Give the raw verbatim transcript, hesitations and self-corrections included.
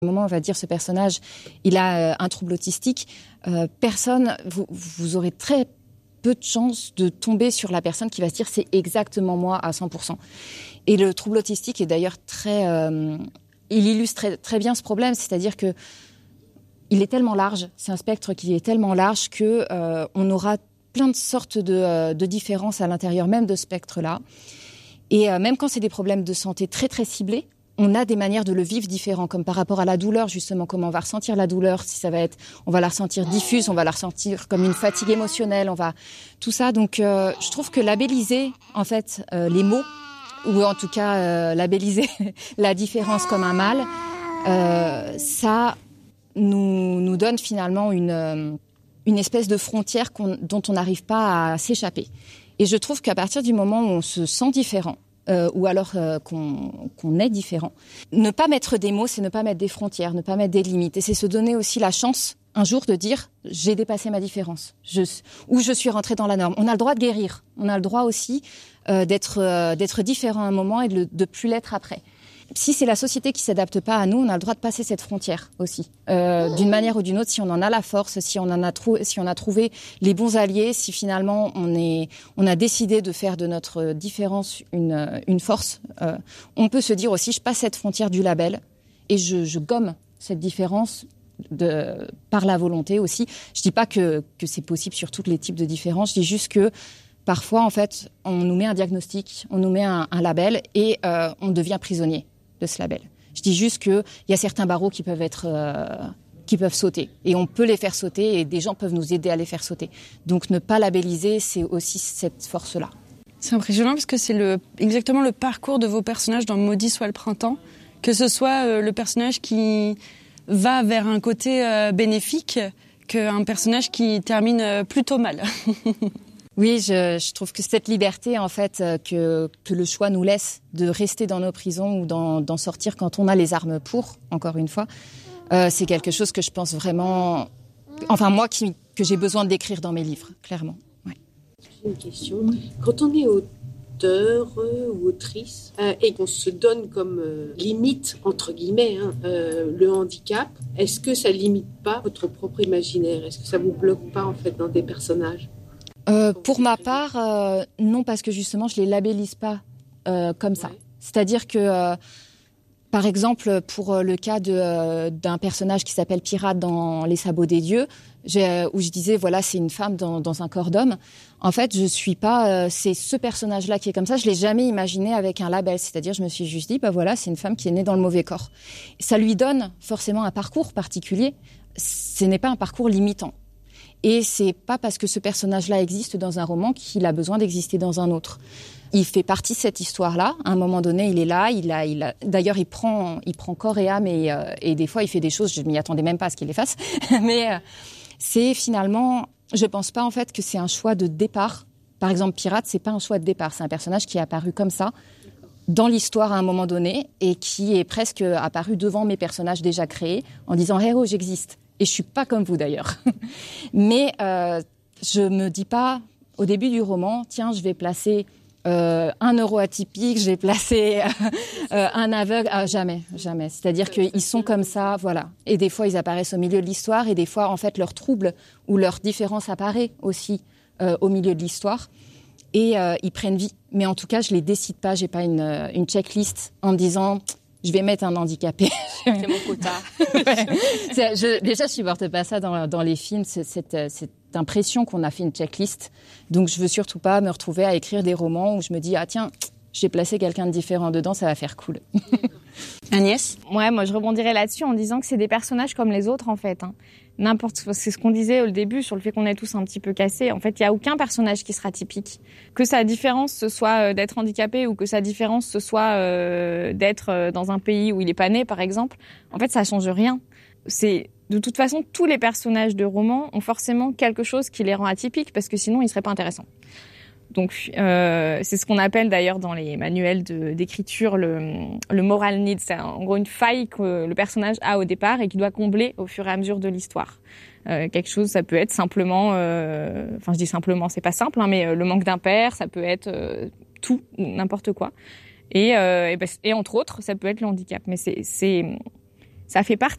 Au moment où on va dire ce personnage, il a euh, un trouble autistique, euh, personne, vous, vous aurez très peu de chances de tomber sur la personne qui va se dire c'est exactement moi à cent pour cent. Et le trouble autistique est d'ailleurs très, euh, il illustre très, très bien ce problème, c'est-à-dire que il est tellement large, c'est un spectre qui est tellement large que euh, on aura plein de sortes de, euh, de différences à l'intérieur même de ce spectre-là. Et euh, même quand c'est des problèmes de santé très très ciblés, on a des manières de le vivre différents, comme par rapport à la douleur, justement, comment on va ressentir la douleur, si ça va être, on va la ressentir diffuse, on va la ressentir comme une fatigue émotionnelle, on va, tout ça. Donc, euh, je trouve que labelliser, en fait, euh, les mots, ou en tout cas, euh, labelliser la différence comme un mal, euh, ça nous, nous donne finalement une, euh, une espèce de frontière qu'on, dont on n'arrive pas à s'échapper. Et je trouve qu'à partir du moment où on se sent différent, Euh, ou alors euh, qu'on, qu'on est différent. Ne pas mettre des mots, c'est ne pas mettre des frontières, ne pas mettre des limites. Et c'est se donner aussi la chance, un jour, de dire « j'ai dépassé ma différence je, » ou « je suis rentré dans la norme ». On a le droit de guérir. On a le droit aussi euh, d'être, euh, d'être différent à un moment et de ne plus l'être après. Si c'est la société qui ne s'adapte pas à nous, on a le droit de passer cette frontière aussi. Euh, d'une manière ou d'une autre, si on en a la force, si on, en a, trou- si on a trouvé les bons alliés, si finalement on, est, on a décidé de faire de notre différence une, une force, euh, on peut se dire aussi, je passe cette frontière du label et je, je gomme cette différence de, par la volonté aussi. Je ne dis pas que, que c'est possible sur tous les types de différences, je dis juste que parfois, en fait, on nous met un diagnostic, on nous met un, un label et euh, on devient prisonnier de ce label. Je dis juste qu'il y a certains barreaux qui peuvent être, euh, qui peuvent sauter. Et on peut les faire sauter et des gens peuvent nous aider à les faire sauter. Donc ne pas labelliser, c'est aussi cette force-là. C'est impressionnant parce que c'est le, exactement le parcours de vos personnages dans Maudit soit le printemps. Que ce soit euh, le personnage qui va vers un côté euh, bénéfique qu'un personnage qui termine euh, plutôt mal. Oui, je, je trouve que cette liberté, en fait, que, que le choix nous laisse de rester dans nos prisons ou d'en, d'en sortir quand on a les armes pour, encore une fois, euh, c'est quelque chose que je pense vraiment... Enfin, moi, qui, que j'ai besoin de décrire dans mes livres, clairement. Ouais. J'ai une question. Quand on est auteur euh, ou autrice euh, et qu'on se donne comme euh, limite, entre guillemets, hein, euh, le handicap, est-ce que ça limite pas votre propre imaginaire ? Est-ce que ça vous bloque pas, en fait, dans des personnages ? Euh, pour ma part, euh, non, parce que justement, je les labellise pas euh, comme ça. Ouais. C'est-à-dire que, euh, par exemple, pour le cas de, euh, d'un personnage qui s'appelle Pirate dans Les Sabots des Dieux, j'ai, où je disais, voilà, c'est une femme dans, dans un corps d'homme. En fait, je suis pas, euh, c'est ce personnage-là qui est comme ça. Je l'ai jamais imaginé avec un label. C'est-à-dire, je me suis juste dit, bah voilà, c'est une femme qui est née dans le mauvais corps. Ça lui donne forcément un parcours particulier. Ce n'est pas un parcours limitant. Et c'est pas parce que ce personnage-là existe dans un roman qu'il a besoin d'exister dans un autre. Il fait partie de cette histoire-là. À un moment donné, il est là. Il a, il a. D'ailleurs, il prend, il prend corps et âme et, euh, et des fois, il fait des choses. Je m'y attendais même pas à ce qu'il les fasse. Mais euh, c'est finalement, je pense pas en fait que c'est un choix de départ. Par exemple, Pirate, c'est pas un choix de départ. C'est un personnage qui est apparu comme ça dans l'histoire à un moment donné et qui est presque apparu devant mes personnages déjà créés en disant hey, « oh, j'existe ». Et je suis pas comme vous d'ailleurs. Mais euh, je me dis pas au début du roman, tiens, je vais placer euh, un neuroatypique, je vais placer euh, un aveugle. Ah, jamais, jamais. C'est-à-dire qu'ils sont comme ça, voilà. Et des fois, ils apparaissent au milieu de l'histoire et des fois, en fait, leur trouble ou leur différence apparaît aussi euh, au milieu de l'histoire. Et euh, ils prennent vie. Mais en tout cas, je les décide pas. J'ai pas une, une checklist en me disant... Je vais mettre un handicapé. C'est mon quota. Ouais. C'est, je, déjà, je supporte pas ça dans, dans les films, c'est, cette, cette impression qu'on a fait une checklist. Donc, je veux surtout pas me retrouver à écrire des romans où je me dis, ah tiens, j'ai placé quelqu'un de différent dedans, ça va faire cool. Agnès ? Ouais, moi, je rebondirais là-dessus en disant que c'est des personnages comme les autres, en fait. Hein. N'importe, c'est ce qu'on disait au début sur le fait qu'on est tous un petit peu cassés. En fait, il y a aucun personnage qui sera typique. Que sa différence ce soit d'être handicapé ou que sa différence ce soit euh, d'être dans un pays où il est pas né, par exemple. En fait, ça change rien. C'est de toute façon tous les personnages de romans ont forcément quelque chose qui les rend atypiques parce que sinon ils seraient pas intéressants. Donc, euh, c'est ce qu'on appelle d'ailleurs dans les manuels de, d'écriture le, le moral need. C'est en gros une faille que le personnage a au départ et qu'il doit combler au fur et à mesure de l'histoire. Euh, quelque chose, ça peut être simplement, euh, enfin je dis simplement, c'est pas simple, hein, mais euh, le manque d'un père, ça peut être euh, tout, n'importe quoi. Et, euh, et, ben, et entre autres, ça peut être le handicap. Mais c'est, c'est, ça fait partie